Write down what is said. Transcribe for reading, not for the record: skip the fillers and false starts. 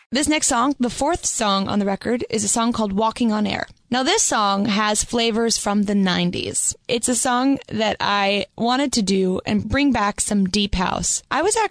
This next song, the fourth song on the record, is a song called Walking on Air. Now, this song has flavors from the 90s. It's a song that I wanted to do and bring back some deep house. I was